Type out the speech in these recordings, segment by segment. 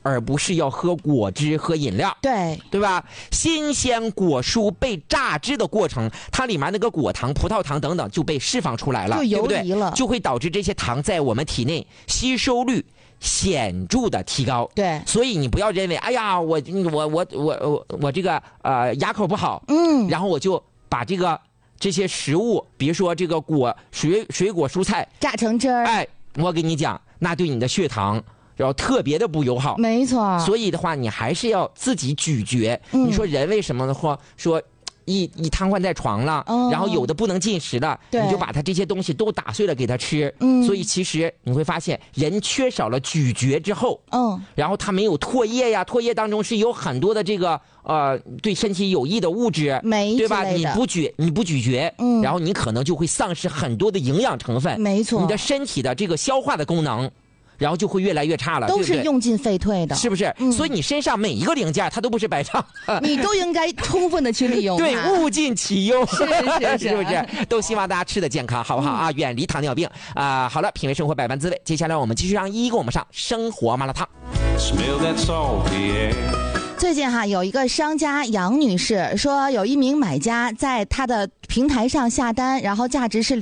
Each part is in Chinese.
而不是要喝果汁、喝饮料， 对吧？新鲜果蔬被榨汁的过程，它里面那个果糖、葡萄糖等等就被释放出来了， 就游离了， 对不对？就会导致这些糖在我们体内吸收率显著的提高。 对， 所以你不要认为，哎呀，我这个牙口不好，然后我就把这些食物，比如说这个水果蔬菜榨成汁儿， 哎，我跟你讲，那对你的血糖然后特别的不友好。 没错。 所以的话，你还是要自己咀嚼。你说人为什么呢？说一瘫痪在床了，然后有的不能进食了，你就把它这些东西都打碎了给他吃。所以其实你会发现，人缺少了咀嚼之后，然后他没有唾液呀，唾液当中是有很多的这个对身体有益的物质，对吧？你不咀嚼，然后你可能就会丧失很多的营养成分， 没错， 你的身体的这个消化的功能。然后就会越来越差了， 都是用进废退的， 是不是？所以你身上每一个零件它都不是白长的， 你都应该充分的去利用。 对，物尽其用， 是不是？都希望大家吃的健康，好不好啊？远离糖尿病啊！好了，品味生活百般滋味，接下来我们继续让依依跟我们上生活麻辣烫。 最近有一个商家杨女士说，有一名买家在她的平台上下单，然后价值是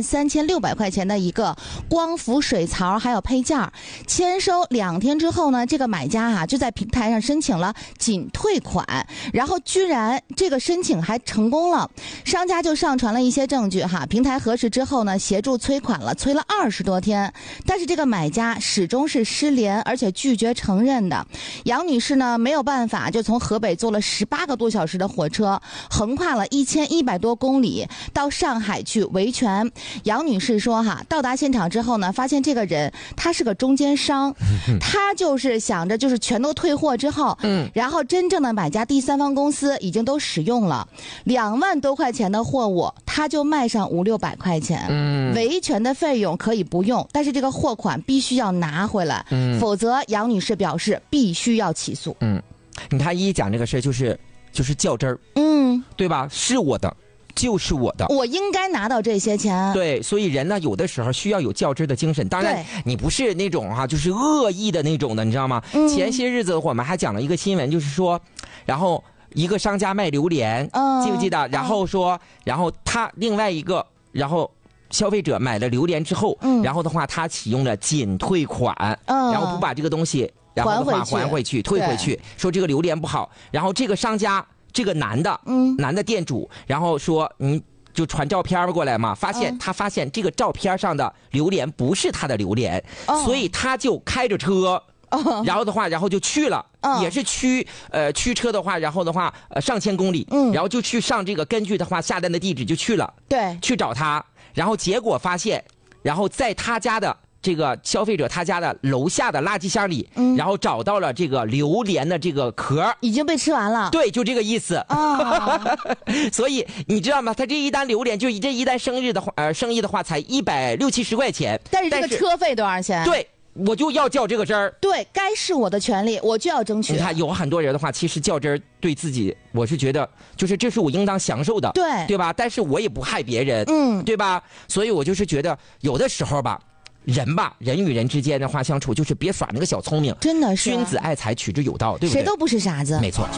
23600块钱的一个光伏水槽还有配件，签收2天之后呢，这个买家就在平台上申请了仅退款，然后居然这个申请还成功了，商家就上传了一些证据平台核实之后呢，协助催款了，催了20多天，但是这个买家始终是失联，而且拒绝承认的。杨女士呢没有办法，就从河北坐了18个多小时的火车，横跨了1100多公里到上海去维权。杨女士说到达现场之后呢，发现这个人他是个中间商，他就是想着就是全都退货之后，然后真正的买家第三方公司已经都使用了2万多块钱的货物，他就卖上500-600块钱，维权的费用可以不用，但是这个货款必须要拿回来，否则杨女士表示必须要起诉。 你看依依讲这个事就是较真儿，对吧？是我的就是我的， 我应该拿到这些钱。 对，所以人呢有的时候需要有较真的精神，当然你不是那种就是恶意的那种的，你知道吗？前些日子我们还讲了一个新闻，就是说然后一个商家卖榴莲，记不记得？然后他另外一个，然后消费者买了榴莲之后，然后的话他启用了仅退款，然后不把这个东西然后的话还回去退回去，说这个榴莲不好，然后这个商家这个男的店主，然后说就传照片过来嘛，发现这个照片上的榴莲不是他的榴莲，所以他就开着车，然后就去了，也是驱车的话，然后的话上千公里，然后就去上这个根据的话下单的地址就去了， 对， 去找他，然后结果发现，然后在他家的这个消费者他家的楼下的垃圾箱里，然后找到了这个榴莲的这个壳， 已经被吃完了。 对，就这个意思。所以你知道吗？他这一单榴莲，就这一单生意的话，才160-170块钱。 但是这个车费多少钱？ 对，我就要较这个真儿。 对，该是我的权利，我就要争取。 你看，有很多人的话，其实较真儿对自己，我是觉得，就是这是我应当享受的，对吧？但是我也不害别人，对吧？所以我就是觉得，有的时候吧。人与人之间的话相处，就是别耍那个小聪明， 真的是君子爱财，取之有道，对不对？ 谁都不是傻子， 没错。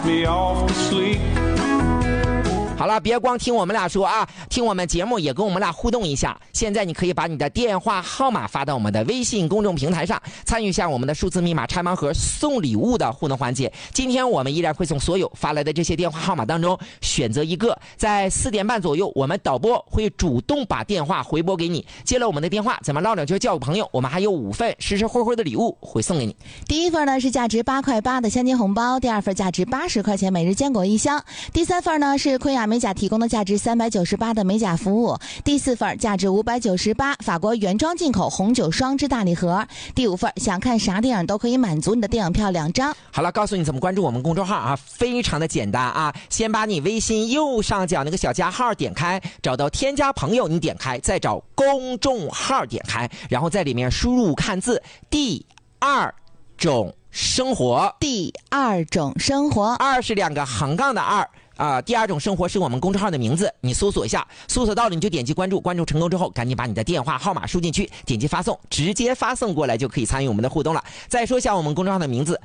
好了，别光听我们俩说啊，听我们节目也跟我们俩互动一下。现在你可以把你的电话号码发到我们的微信公众平台上，参与一下我们的数字密码拆盲盒送礼物的互动环节。今天我们依然会从所有发来的这些电话号码当中选择一个，在4点半左右，我们导播会主动把电话回拨给你。接了我们的电话，咱们唠两句交个朋友，我们还有5份实实惠惠的礼物会送给你。 第一份呢是价值8块8的现金红包，第2份价值80块钱每日坚果1箱，第3份呢是昆雅美甲提供的价值398的美甲服务，第4份价值598法国原装进口红酒双支大礼盒，第5份想看啥电影都可以满足你的电影票2张。 好了，告诉你怎么关注我们公众号啊，非常的简单啊，先把你微信右上角那个小加号点开，找到添加朋友你点开，再找公众号点开，然后在里面输入汉字第2种生活， 第2种生活 ，2是2个横杠的2。第2种生活是我们公众号的名字，你搜索一下，搜索到了你就点击关注，关注成功之后赶紧把你的电话号码输进去，点击发送，直接发送过来就可以参与我们的互动了。再说一下我们公众号的名字，